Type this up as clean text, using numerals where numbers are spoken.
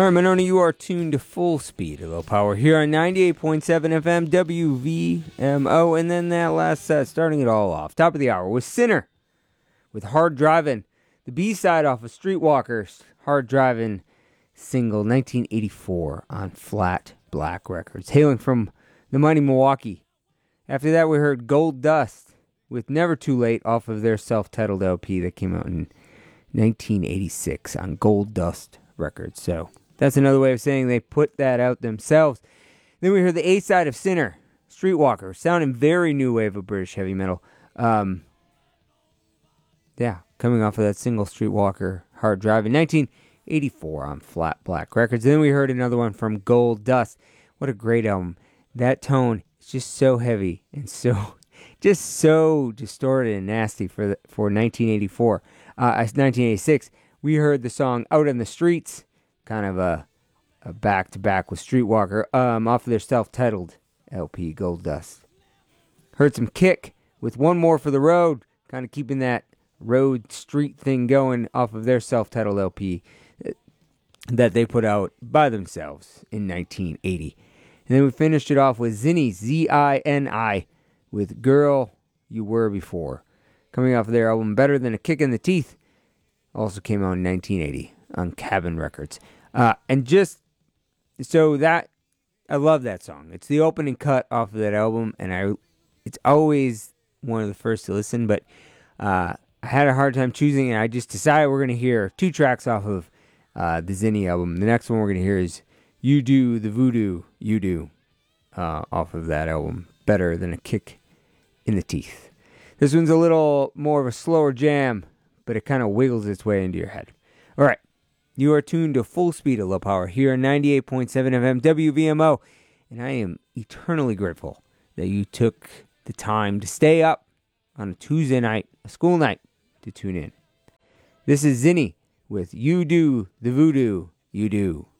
All right, Monona, you are tuned to Full Speed at Low Power here on 98.7 FM WVMO. And then that last set, starting it all off, top of the hour, was Sinner with Hard Drivin', the B-side off of Streetwalker's Hard Drivin' single, 1984, on Flat Black Records, hailing from the mighty Milwaukee. After that, we heard Gold Dust with Never Too Late off of their self-titled LP that came out in 1986 on Gold Dust Records. So that's another way of saying they put that out themselves. Then we heard the A-side of Sinner, Streetwalker, sounding very new wave of British heavy metal. Coming off of that single Streetwalker, Hard Drivin', 1984 on Flat Black Records. Then we heard another one from Gold Dust. What a great album. That tone is just so heavy and so distorted and nasty for 1984. 1986, we heard the song Out in the Streets, kind of a back-to-back with Streetwalker, off of their self-titled LP, Gold Dust. Heard some Kick with One More for the Road, kind of keeping that road street thing going off of their self-titled LP that they put out by themselves in 1980. And then we finished it off with Zinni, Z-I-N-I, with Girl You Were Before, coming off of their album Better Than a Kick in the Teeth, also came out in 1980 on Cabin Records. And just so that, I love that song. It's the opening cut off of that album, and it's always one of the first to listen, but I had a hard time choosing, and I just decided we're going to hear two tracks off of the Zinni album. The next one we're going to hear is You Do the Voodoo You Do, off of that album, Better Than a Kick in the Teeth. This one's a little more of a slower jam, but it kind of wiggles its way into your head. All right, you are tuned to Full Speed at Low Power here on 98.7 FM WVMO, and I am eternally grateful that you took the time to stay up on a Tuesday night, a school night, to tune in. This is Zinni with You Do the Voodoo You Do.